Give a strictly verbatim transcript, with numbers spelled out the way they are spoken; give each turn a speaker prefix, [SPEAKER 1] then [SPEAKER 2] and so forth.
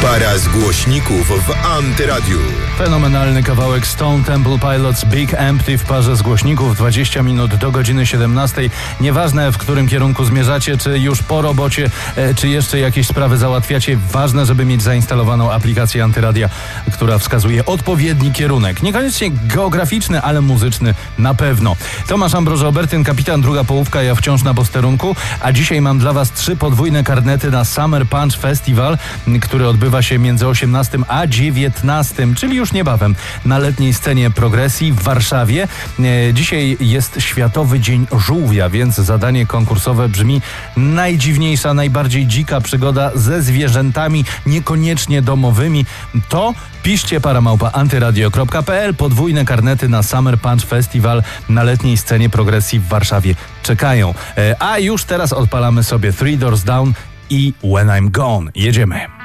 [SPEAKER 1] Para z głośników w Antyradiu.
[SPEAKER 2] Fenomenalny kawałek Stone Temple Pilots Big Empty w parze z głośników. dwadzieścia minut do godziny siedemnastej. Nieważne, w którym kierunku zmierzacie, czy już po robocie, czy jeszcze jakieś sprawy załatwiacie. Ważne, żeby mieć zainstalowaną aplikację Antyradia, która wskazuje odpowiedni kierunek. Niekoniecznie geograficzny, ale muzyczny na pewno. Tomasz Ambroży-Obertyn, kapitan, druga połówka, ja wciąż na posterunku. A dzisiaj mam dla Was trzy podwójne karnety na Summer Punch Festival, który odbywa się między osiemnastym a dziewiętnastym, czyli już niebawem, na letniej scenie progresji w Warszawie. Dzisiaj jest Światowy Dzień Żółwia, więc zadanie konkursowe brzmi: najdziwniejsza, najbardziej dzika przygoda ze zwierzętami, niekoniecznie domowymi. To piszcie paramałpa antyradio kropka pe el. Podwójne karnety na Summer Punch Festival na letniej scenie progresji w Warszawie czekają. A już teraz odpalamy sobie Three Doors Down i When I'm Gone. Jedziemy.